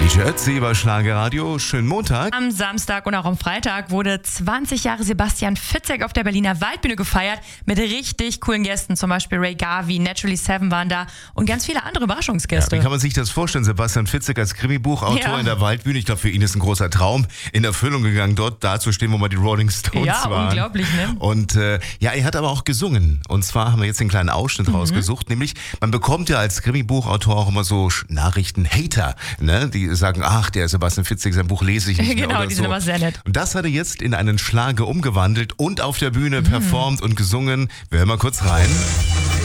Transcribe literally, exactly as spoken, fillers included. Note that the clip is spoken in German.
D J Ötzi bei Schlagerradio. Schönen Montag. Am Samstag und auch am Freitag wurde zwanzig Jahre Sebastian Fitzek auf der Berliner Waldbühne gefeiert mit richtig coolen Gästen. Zum Beispiel Ray Garvey, Naturally Seven waren da und ganz viele andere Überraschungsgäste. Ja, wie kann man sich das vorstellen? Sebastian Fitzek als Krimi-Buchautor Ja. in der Waldbühne. Ich glaube, für ihn ist ein großer Traum in Erfüllung gegangen, dort dazustehen, wo mal die Rolling Stones Ja, waren. unglaublich, ne? Und äh, ja, er hat aber auch gesungen. Und zwar haben wir jetzt einen kleinen Ausschnitt Mhm. rausgesucht. Nämlich, man bekommt ja als Krimi-Buchautor auch immer so Nachrichten-Hater, ne? Die sagen, ach, der Sebastian Fitzek, sein Buch lese ich nicht mehr Genau, oder die so. sind immer sehr nett. Und das hat er jetzt in einen Schlager umgewandelt und auf der Bühne performt und gesungen. Wir hören mal kurz rein.